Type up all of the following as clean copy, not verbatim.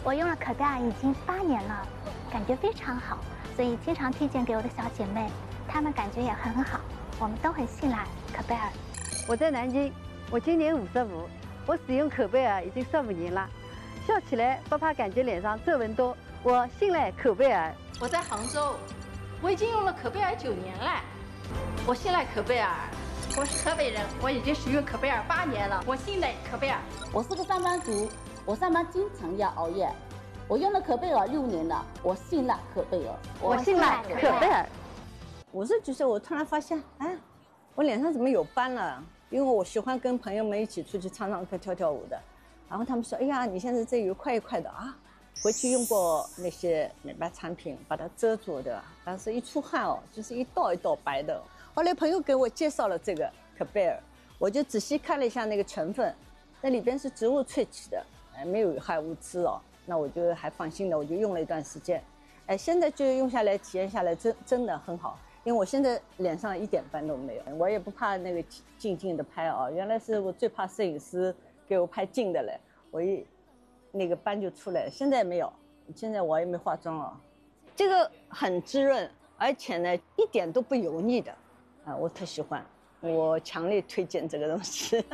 我用了可贝尔已经8年了，感觉非常好，所以经常推荐给我的小姐妹，她们感觉也很好，我们都很信赖可贝尔。 我在南京，我今年55，我使用可贝尔已经15年了，笑起来不怕感觉脸上皱纹多，我信赖可贝尔。 我在杭州，我已经用了可贝尔9年了，我信赖可贝尔。我是河北人，我已经使用可贝尔8年了，我信赖可贝尔。 我是个上班族，我上班经常要熬夜，我用了可贝尔6年了，我信赖可贝尔。 我信赖可贝尔。 50几岁，我突然发现，哎，我脸上怎么有斑了？因为我喜欢跟朋友们一起出去唱唱歌、跳跳舞的，然后他们说，哎呀，你现在这一块一块的啊。回去用过那些美白产品把它遮住的，但是一出汗哦，就是一道一道白的。后来朋友给我介绍了这个可贝尔，我就仔细看了一下那个成分，那里边是植物萃取的，没有有害物质哦，那我就还放心的，我就用了一段时间，哎，现在就用下来体验下来真的很好。 因为我现在脸上一点斑都没有，我也不怕那个近的拍啊。原来是我最怕摄影师给我拍近的嘞，我一那个斑就出来了。现在没有，现在我也没化妆了。这个很滋润，而且呢一点都不油腻的，啊，我特喜欢，我强烈推荐这个东西。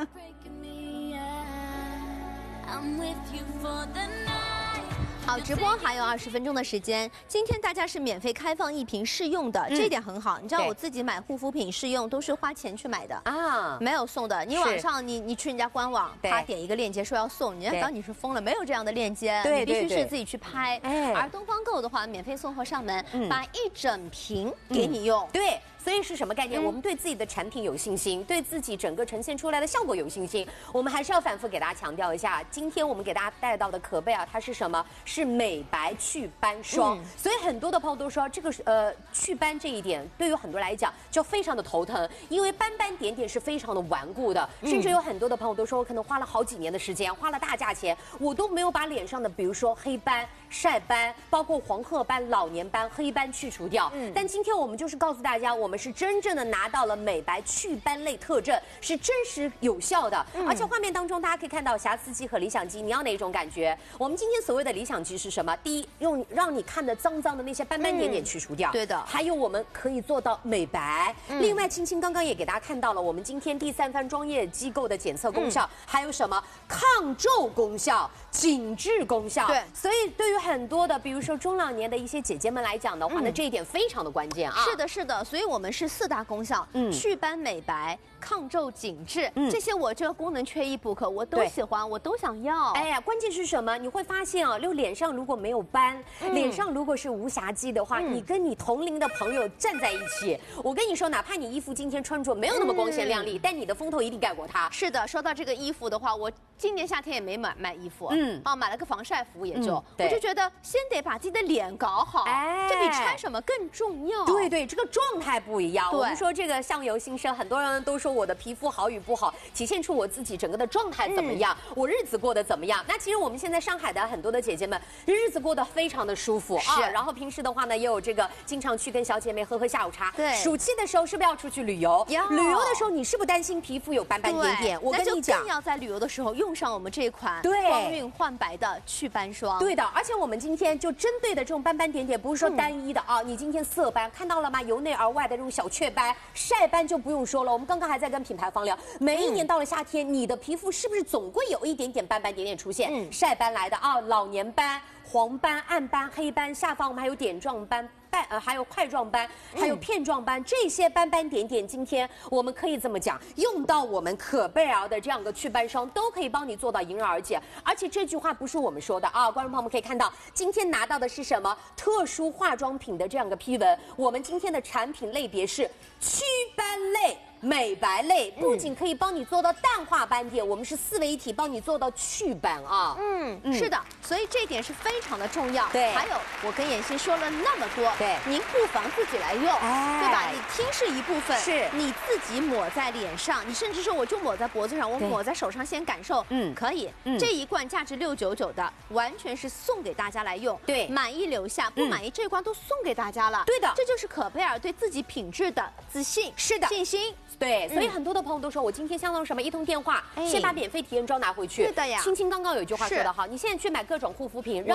好，直播还有20分钟的时间。今天大家是免费开放1瓶试用的，这一点很好。你知道我自己买护肤品试用都是花钱去买的啊，没有送的。你网上你去人家官网，他点一个链接说要送，人家当你是疯了，没有这样的链接，你必须是自己去拍。而东方购的话，免费送货上门，把1整瓶给你用。 对。 所以是什么概念？我们对自己的产品有信心，对自己整个呈现出来的效果有信心。我们还是要反复给大家强调一下，今天我们给大家带到的可贝尔它是什么？是美白祛斑霜。所以很多的朋友都说，这个祛斑这一点对于很多人来讲就非常的头疼，因为斑斑点点是非常的顽固的，甚至有很多的朋友都说，我可能花了好几年的时间，花了大价钱，我都没有把脸上的比如说黑斑、晒斑，包括黄褐斑、老年斑、黑斑去除掉。但今天我们就是告诉大家，我们是真正的拿到了美白祛斑类特证，是真实有效的。而且画面当中大家可以看到瑕疵肌和理想肌，你要哪种感觉？我们今天所谓的理想肌是什么？第一，让你看的脏脏的那些斑斑点点去除掉。对的。还有我们可以做到美白。另外，青青刚刚也给大家看到了，我们今天第3方专业机构的检测功效，还有什么抗皱功效、紧致功效。对。所以对于很多的，比如说中老年的一些姐姐们来讲的话，那这一点非常的关键啊。 是的，是的。所以我们是4大功效，祛斑、美白、抗皱、紧致，这些我这个功能缺一不可，我都喜欢，我都想要。 哎呀，关键是什么？你会发现啊，就脸上如果没有斑，脸上如果是无瑕肌的话，你跟你同龄的朋友站在一起，我跟你说，哪怕你衣服今天穿着没有那么光鲜亮丽，但你的风头一定盖过它。 是的，说到这个衣服的话，我今年夏天也没买衣服，买了个防晒服，也就，我就觉得先得把自己的脸搞好，这比穿什么更重要。 对，这个状态不一样。我们说这个相由心生，很多人都说我的皮肤好与不好，体现出我自己整个的状态怎么样，我日子过得怎么样。那其实我们现在上海的很多的姐姐们，日子过得非常的舒服啊。然后平时的话呢，也有这个经常去跟小姐妹喝下午茶。对，暑期的时候是不是要出去旅游？旅游的时候，你是不是担心皮肤有斑斑点点？我跟你讲， 更要在旅游的时候用上我们这一款光晕焕白的祛斑霜。 对的，而且我们今天就针对的这种斑斑点点，不是说单一的啊，你今天色斑看到了吗？由内而外的这种小雀斑、晒斑就不用说了。我们刚刚还在跟品牌方聊，每一年到了夏天，你的皮肤是不是总会有一点点斑斑点点出现？晒斑来的啊，老年斑、黄斑、暗斑、黑斑，下方我们还有点状斑。还有块状斑，还有片状斑，这些斑斑点点，今天我们可以这么讲，用到我们可贝尔的这样个祛斑霜，都可以帮你做到迎刃而解。而且这句话不是我们说的啊，观众朋友们可以看到，今天拿到的是什么？特殊化妆品的这样个批文。我们今天的产品类别是祛斑类。美白类不仅可以帮你做到淡化斑点，我们是4位一体帮你做到祛斑啊。 是的，所以这一点是非常的重要。对，还有我跟妍希说了那么多，对，您不妨自己来用，对吧？你听是一部分，是你自己抹在脸上，你甚至说我就抹在脖子上，我抹在手上先感受，可以。这一罐价值699的，完全是送给大家来用。对，满意留下，不满意这一罐都送给大家了。对的，这就是可贝尔对自己品质的自信，是的，信心。 对，所以很多的朋友都说，我今天相当于什么一通电话，先把免费体验装拿回去。对的呀。青青刚刚有一句话说得好，你现在去买各种护肤品，让